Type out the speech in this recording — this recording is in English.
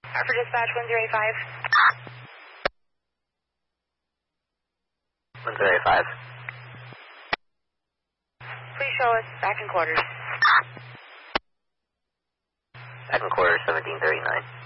Hartford Dispatch 1085. 1085. Please show us back in quarters. Back in quarters 1739.